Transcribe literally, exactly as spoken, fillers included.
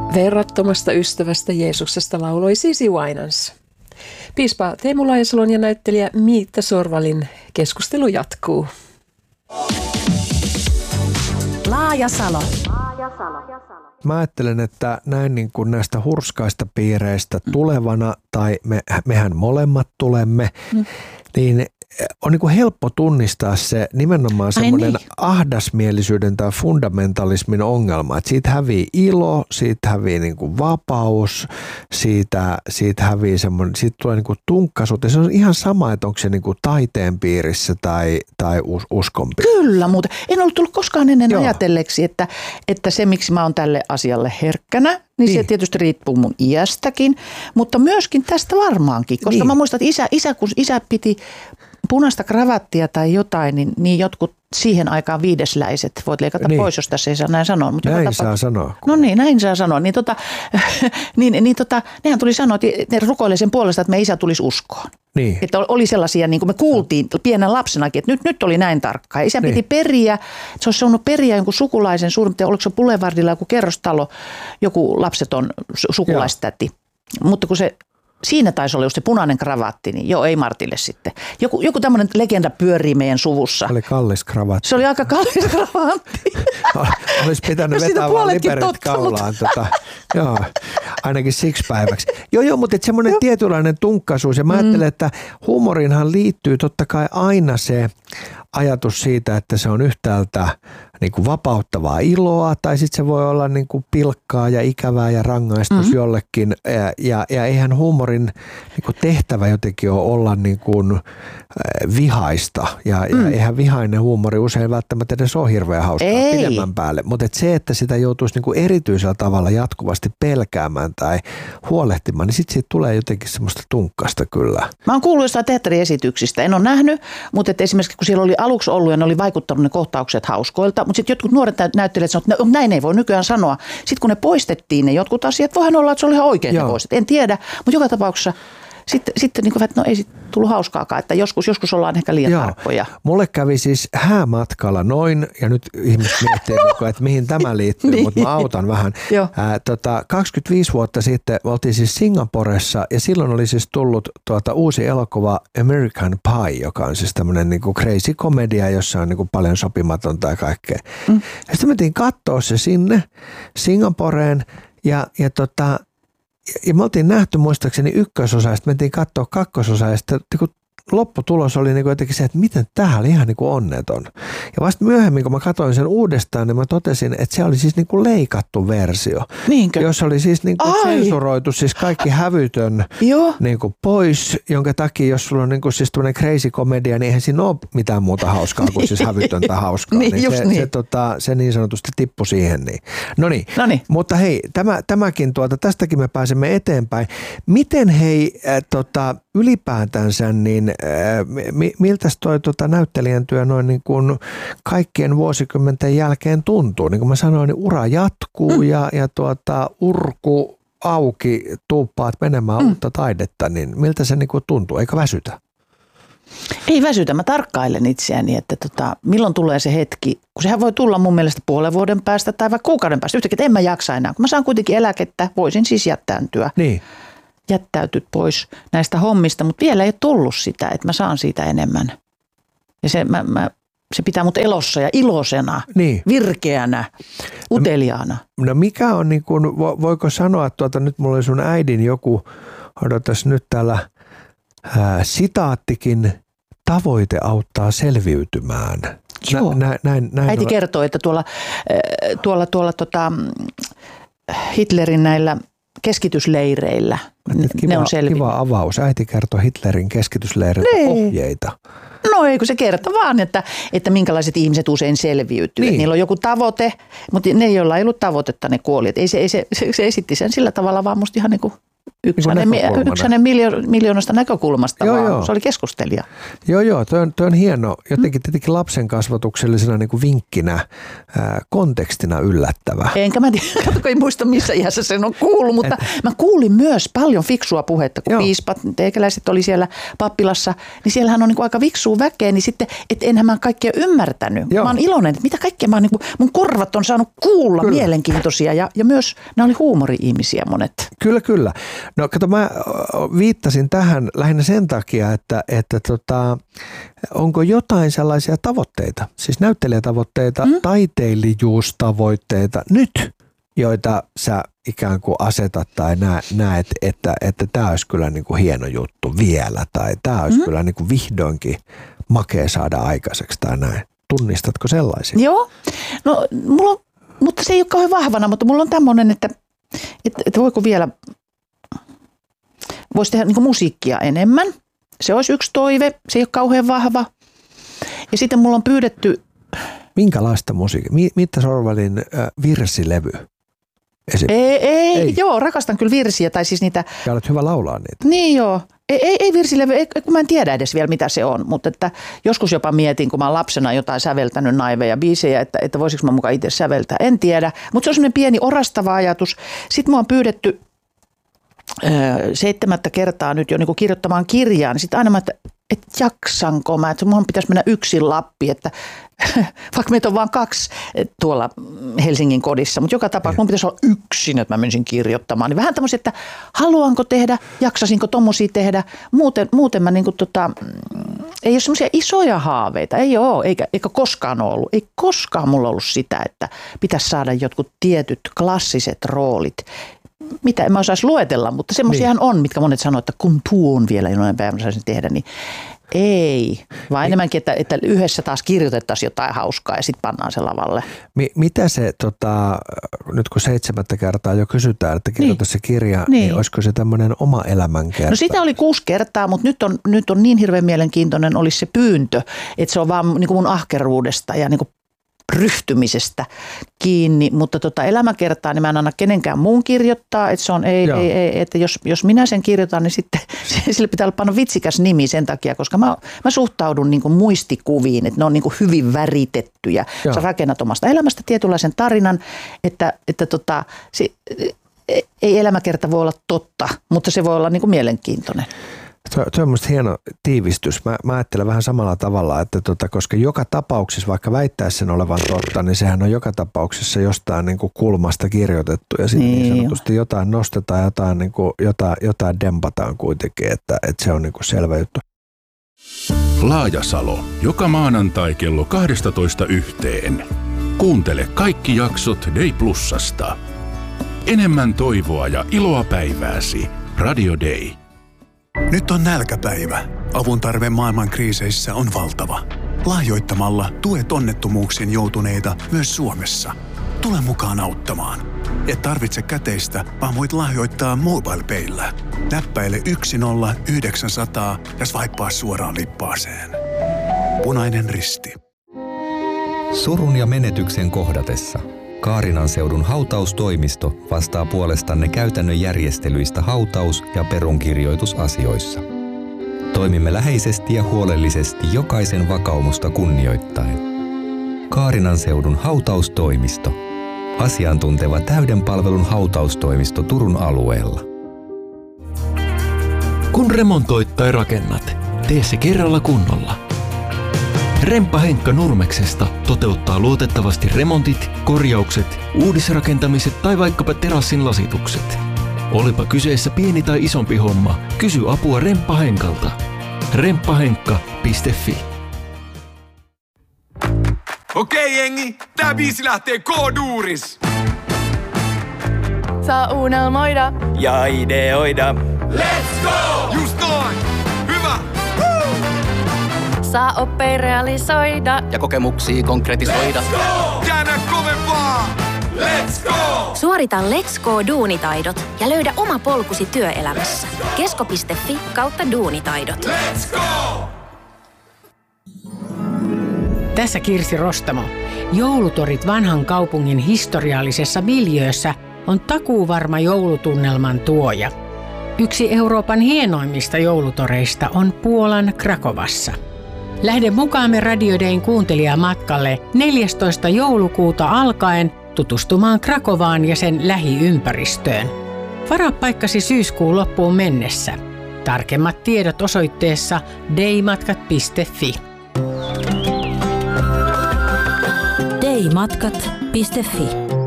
Verrattomasta ystävästä Jeesuksesta lauloi Sisi Winans. Piispa Teemu Laajasalon ja näyttelijä Miitta Sorvalin keskustelu jatkuu. Laajasalo. Mä ajattelen, että näin niin kuin näistä hurskaista piireistä tulevana, tai me, mehän molemmat tulemme, mm. niin on niin kuin helppo tunnistaa se nimenomaan semmoinen niin. ahdasmielisyyden tai fundamentalismin ongelma, että siitä hävii ilo, siitä hävii niin kuin vapaus, siitä, siitä hävii semmoinen, siitä tulee niin kuin tunkkaisuutta. Se on ihan sama, että onko se niin kuin taiteen piirissä tai, tai us, uskon piirissä. Kyllä muuten. En ollut tullut koskaan ennen Joo. ajatelleeksi, että, että se miksi mä oon tälle asialle herkkänä, niin, niin se tietysti riippuu mun iästäkin, mutta myöskin tästä varmaankin, koska niin. mä muistan, että isä, isä, kun isä piti punaista kravattia tai jotain, niin, niin jotkut siihen aikaan viidesläiset, voit leikata niin. pois, jos tässä ei saa näin sanoa. Mutta näin tapa... saa sanoa. No niin, näin saa sanoa. Niin, tota, niin, niin tota, nehän tuli sanoa, että ne rukoilee sen puolesta, että me isä tulisi uskoon. Niin. Että oli sellaisia, niin kuin me kuultiin pienen lapsenakin, että nyt, nyt oli näin tarkkaan. Isä niin. piti periä, se olisi saanut periä jonkun sukulaisen suurin, oliko se Boulevardilla joku kerrostalo, joku lapseton sukulaistäti. Mutta kun se siinä taisi olla just se punainen kravatti, niin joo, ei Martille sitten. Joku, joku tämmöinen legenda pyörii meidän suvussa. Se oli kallis kravatti. Se oli aika kallis kravatti. Olisi pitänyt vetää vaan liperit kaulaan. Tota, joo, ainakin siksi päiväksi. Joo, joo, mutta semmoinen tietynlainen tunkkaisuus. Ja mä mm. ajattelen, että huumoriinhan liittyy totta kai aina se ajatus siitä, että se on yhtäältä niin kuin vapauttavaa iloa, tai sitten se voi olla niin kuin pilkkaa ja ikävää ja rangaistus mm-hmm. jollekin. Ja, ja, ja eihän huumorin niin kuin tehtävä jotenkin ole olla niin kuin vihaista. Ja, mm. ja eihän vihainen huumori usein välttämättä edes ole hirveän hauskaa Ei. pidemmän päälle. Mutta et se, että sitä joutuisi niin kuin erityisellä tavalla jatkuvasti pelkäämään tai huolehtimaan, niin sitten siitä tulee jotenkin semmoista tunkkasta kyllä. Mä oon kuullut jostain teatteriesityksistä, en ole nähnyt, mutta et esimerkiksi kun siellä oli aluksi ollut ja ne oli vaikuttanut ne kohtaukset hauskoilta, mutta sitten jotkut nuoret näyttelijät sanoivat, että näin ei voi nykyään sanoa. Sitten kun ne poistettiin ne jotkut asiat, voihan olla, että se oli ihan oikein ne poistettiin. En tiedä, mutta joka tapauksessa sitten, sitten niin kuin, että no ei sitten tullut hauskaakaan, että joskus, joskus ollaan ehkä liian Joo. tarkkoja. Mulle kävi siis häämatkalla noin, ja nyt ihmiset miettii, no. että mihin tämä liittyy, niin. mutta mä autan vähän. Ää, tota, kaksikymmentäviisi vuotta sitten oltiin siis Singaporessa, ja silloin oli siis tullut tuota, uusi elokuva American Pie, joka on siis tämmöinen niin kuin crazy komedia, jossa on niin kuin paljon sopimatonta ja kaikkea. Mm. Ja sitten mentiin katsoa se sinne Singaporeen, ja, ja tota... Ja me oltiin nähty muistaakseni ykkösosa, ja sitten mentiin katsoa kakkososa, ja sitten lopputulos oli niin kuin jotenkin se, että miten tämä oli ihan niin kuin onneton. Ja vasta myöhemmin, kun mä katsoin sen uudestaan, niin mä totesin, että se oli siis niin kuin leikattu versio. Niinkö? Jos oli siis niin kuin sensuroitu siis kaikki hävytön niin kuin pois, jonka takia, jos sulla on niin kuin siis tämmöinen crazy komedia, niin eihän siinä ole mitään muuta hauskaa kuin siis hävytöntä hauskaa. niin, niin se, niin. Se, tota, se niin sanotusti tippui siihen. Niin. Noniin. Noniin. Mutta hei, tämä, tämäkin tuota, tästäkin me pääsemme eteenpäin. Miten hei, äh, tota, ylipäätänsä, niin äh, miltä toi tota, näyttelijän työ noin niin kuin kaikkien vuosikymmenten jälkeen tuntuu? Niin kuin mä sanoin, niin ura jatkuu mm. ja, ja tuota, urku auki, tuuppaat menemään mm. uutta taidetta, niin miltä se niin kuin tuntuu? Eikä väsytä? Ei väsytä. Mä tarkkailen itseäni, että tota, milloin tulee se hetki, kun sehän voi tulla mun mielestä puolen vuoden päästä tai vaikka kuukauden päästä. Yhtäkkiä, että en mä jaksa enää. Kun mä saan kuitenkin eläkettä, voisin siis jättääntyä. Niin. Jättäytyt pois näistä hommista, mutta vielä ei ole tullut sitä, että mä saan siitä enemmän. Ja se, mä, mä, se pitää mut elossa ja iloisena, niin. virkeänä, uteliaana. No, no mikä on, niin kuin, voiko sanoa, että tuota, nyt mulla oli sun äidin joku, odotas nyt täällä ää, sitaattikin, tavoite auttaa selviytymään. Joo. Nä, näin, näin Äiti on. kertoo, että tuolla, tuolla, tuolla tota, Hitlerin näillä keskitysleireillä Kiva, ne on selvinnyt. Kiva avaus. Äiti kertoi Hitlerin keskitysleireiltä niin. ohjeita. No ei, kun se kertoo vaan, että, että minkälaiset ihmiset usein selviytyy. Niin. Niillä on joku tavoite, mutta ne, joilla ei ollut tavoitetta, ne kuoli. Ei se, ei se, se, se esitti sen sillä tavalla vaan musta ihan niin kuin Yksi hänen, yksi hänen miljo- miljoonasta näkökulmasta, joo, vaan joo. Se oli keskustelija. Joo, joo, toi on, toi on hieno. Jotenkin tietenkin lapsen kasvatuksellisena niin kuin vinkkinä, ää, kontekstina yllättävä. Enkä mä tiedä, katso, ei muista missä iässä sen on kuullut, mutta et, mä kuulin myös paljon fiksua puhetta, kun joo. piispat, teikäläiset oli siellä pappilassa, niin siellähän on niin kuin aika fiksua väkeä, niin sitten, että enhän mä kaikkea ymmärtänyt. Joo. Mä oon iloinen, että mitä kaikkea mä oon, niin kuin, mun korvat on saanut kuulla kyllä. mielenkiintoisia ja, ja myös nämä oli huumori-ihmisiä monet. Kyllä, kyllä. No kato, mä viittasin tähän lähinnä sen takia, että, että tota, onko jotain sellaisia tavoitteita, siis näyttelijätavoitteita, mm. taiteilijuustavoitteita nyt, joita sä ikään kuin asetat tai näet, että, että tämä olisi kyllä niin kuin hieno juttu vielä tai tämä olisi mm. kyllä niin kuin vihdoinkin makea saada aikaiseksi tai näin. Tunnistatko sellaisia? Joo, no mulla on, mutta se ei ole kauhean vahvana, mutta mulla on tämmöinen, että, että, että voiko vielä... Voisi tehdä niin musiikkia enemmän. Se olisi yksi toive. Se ei ole kauhean vahva. Ja sitten mulla on pyydetty... Minkälaista musiikkia? Mitta Sorvalin äh, virsilevy? Ei, ei, ei, joo, rakastan kyllä virsiä. Tai siis niitä... Ja olet hyvä laulaa niitä. Niin joo. Ei, ei, ei virsilevy, ei, kun mä en tiedä edes vielä mitä se on. Mutta että joskus jopa mietin, kun mä olen lapsena jotain säveltänyt naiveja biisejä, että, että voisiko mä mukaan itse säveltää. En tiedä. Mutta se on semmoinen pieni orastava ajatus. Sitten mua on pyydetty... seitsemättä kertaa nyt jo niin kuin kirjoittamaan kirjaa, niin sitten aina mä, että, että jaksanko mä, että munhan pitäisi mennä yksin Lappi, että vaikka meitä on vaan kaksi tuolla Helsingin kodissa, mutta joka tapauksessa mun pitäisi olla yksin, että mä menisin kirjoittamaan. Niin vähän tämmöisiä, että haluanko tehdä, jaksasinko tommosia tehdä, muuten, muuten mä niin kuin tota, ei ole semmoisia isoja haaveita, ei ole, eikä, eikä koskaan ole ollut, ei koskaan mulla ollut sitä, että pitäisi saada jotkut tietyt klassiset roolit, mitä en mä osaisi luetella, mutta semmoisiahan niin. on, mitkä monet sanoo, että kun tuo on vielä jonain päivänä saisin tehdä, niin ei. Vaan niin. enemmänkin, että, että yhdessä taas kirjoitettaisiin jotain hauskaa ja sitten pannaan se lavalle. Mi- mitä se, tota, nyt kun seitsemättä kertaa jo kysytään, että kirjoita niin. se kirja, niin. niin olisiko se tämmöinen oma elämänkerta? No sitä oli kuusi kertaa, mutta nyt on, nyt on niin hirveän mielenkiintoinen olisi se pyyntö, että se on vaan niin kuin mun ahkeruudesta ja niin kuin ryhtymisestä kiinni, mutta tota elämäkertaa niin mä en anna kenenkään muun kirjoittaa, että se on ei, ei, ei että jos, jos minä sen kirjoitan, niin sitten sille pitää olla panna vitsikäs nimi sen takia, koska mä, mä suhtaudun niin kuin muistikuviin, että ne on niin kuin hyvin väritettyjä. Joo. Sä rakennat omasta elämästä tietynlaisen tarinan, että, että tota, se, ei elämäkerta voi olla totta, mutta se voi olla niin kuin mielenkiintoinen. Tuo on minusta hieno tiivistys. Mä, mä ajattelen vähän samalla tavalla, että tota, koska joka tapauksessa, vaikka väittäisi sen olevan totta, niin sehän on joka tapauksessa jostain niin kuin kulmasta kirjoitettu ja sitten niin, niin sanotusti jotain nostetaan, jotain, niin kuin, jotain, jotain dempataan kuitenkin, että, että se on niin kuin selvä juttu. Laajasalo, joka maanantai kello kaksitoista yhteen. Kuuntele kaikki jaksot Day Plusasta. Enemmän toivoa ja iloa päivääsi. Radio Day. Nyt on nälkäpäivä. Avun tarve maailman kriiseissä on valtava. Lahjoittamalla tuet onnettomuuksiin joutuneita myös Suomessa. Tule mukaan auttamaan. Et tarvitse käteistä, vaan voit lahjoittaa MobilePayllä. Näppäile yksi nolla yhdeksän nolla nolla ja swipea suoraan lippaaseen. Punainen Risti. Surun ja menetyksen kohdatessa Kaarinan seudun hautaustoimisto vastaa puolestanne käytännön järjestelyistä hautaus- ja perunkirjoitusasioissa. Toimimme läheisesti ja huolellisesti jokaisen vakaumusta kunnioittaen. Kaarinan seudun hautaustoimisto. Asiantunteva täyden palvelun hautaustoimisto Turun alueella. Kun remontoit tai rakennat, tee se kerralla kunnolla. Remppa Henkka Nurmeksesta toteuttaa luotettavasti remontit, korjaukset, uudisrakentamiset tai vaikkapa terassin lasitukset. Olipa kyseessä pieni tai isompi homma, kysy apua Remppa Henkalta. remppahenkka piste fi. Okei jengi, tää biisi lähtee K-duuris. Saa unelmoida ja ideoida. Let's go! Just noin! Hyvä! Woo! Saa oppia realisoida ja kokemuksia konkretisoida. Let's go! Käännä kovempaa! Let's go! Suorita Let's Go-duunitaidot ja löydä oma polkusi työelämässä. kesko piste fi kautta duunitaidot. Let's go! Tässä Kirsi Rostamo. Joulutorit vanhan kaupungin historiallisessa miljöössä on takuuvarma joulutunnelman tuoja. Yksi Euroopan hienoimmista joulutoreista on Puolan Krakovassa. Lähde mukaamme Radio Dayn kuuntelijamatkalle neljästoista joulukuuta alkaen tutustumaan Krakovaan ja sen lähiympäristöön. Varaa paikkasi syyskuun loppuun mennessä. Tarkemmat tiedot osoitteessa daymatkat piste fi. daymatkat piste fi